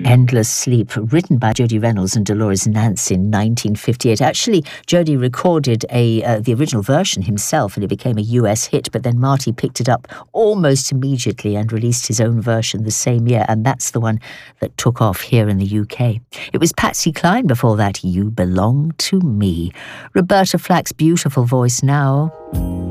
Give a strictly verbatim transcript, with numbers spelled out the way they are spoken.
Endless Sleep, written by Jody Reynolds and Dolores Nance in nineteen fifty-eight. Actually, Jody recorded a uh, the original version himself, and it became a U S hit, but then Marty picked it up almost immediately and released his own version the same year, and that's the one that took off here in the U K. It was Patsy Cline before that, You Belong to Me. Roberta Flack's beautiful voice now.